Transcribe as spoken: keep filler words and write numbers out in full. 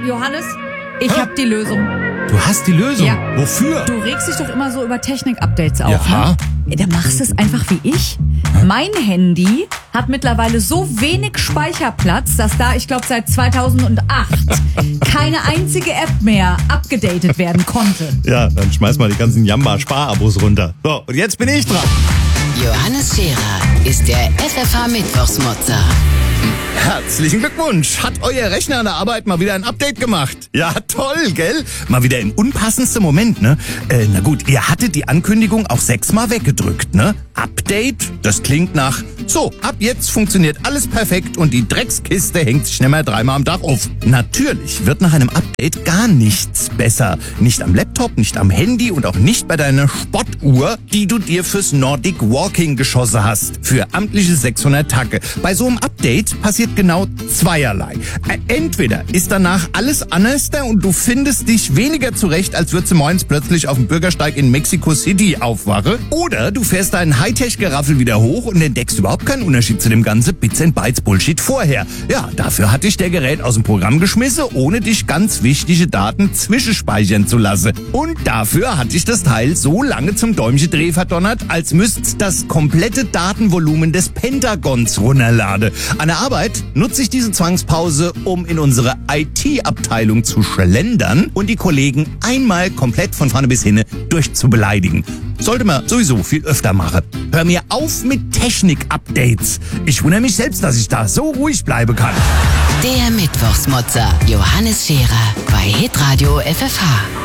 Johannes, ich Hä? hab die Lösung. Du hast die Lösung? Ja. Wofür? Du regst dich doch immer so über Technik-Updates auf, Ja. ne? Ja, dann machst du es einfach wie ich. Mein Handy hat mittlerweile so wenig Speicherplatz, dass da, ich glaube, seit zweitausendacht keine einzige App mehr abgedatet werden konnte. Ja, dann schmeiß mal die ganzen Jamba-Sparabos runter. So, und jetzt bin ich dran. Johannes Scherer ist der F F H-Mittwochsmotzer. Herzlichen Glückwunsch. Hat euer Rechner an der Arbeit mal wieder ein Update gemacht? Ja, toll, gell? Mal wieder im unpassendsten Moment, ne? Äh, na gut, ihr hattet die Ankündigung auch sechsmal weggedrückt, ne? Update? Das klingt nach, so, ab jetzt funktioniert alles perfekt und die Dreckskiste hängt sich nicht mehr dreimal am Tag auf. Natürlich wird nach einem Update gar nichts besser. Nicht am Laptop, nicht am Handy und auch nicht bei deiner Spottuhr, die du dir fürs Nordic Walking geschossen hast. Für amtliche sechshundert Tacke. Bei so einem Update passiert genau zweierlei. Entweder ist danach alles anders und du findest dich weniger zurecht, als würdest du morgens plötzlich auf dem Bürgersteig in Mexico City aufwache. Oder du fährst deinen Hightech-Geraffel wieder hoch und entdeckst überhaupt keinen Unterschied zu dem ganzen Bits and Bytes Bullshit vorher. Ja, dafür hat dich der Gerät aus dem Programm geschmissen, ohne dich ganz wichtige Daten zwischenspeichern zu lassen. Und dafür hat dich das Teil so lange zum Däumchendreh verdonnert, als müsst's das komplette Datenvolumen des Pentagons runterladen. An der Arbeit nutze ich diese Zwangspause, um in unsere I T-Abteilung zu schlendern und die Kollegen einmal komplett von vorne bis hin durchzubeleidigen. Sollte man sowieso viel öfter machen. Hör mir auf mit Technik-Updates. Ich wundere mich selbst, dass ich da so ruhig bleiben kann. Der Mittwochsmotzer Johannes Scherer bei Hitradio F F H.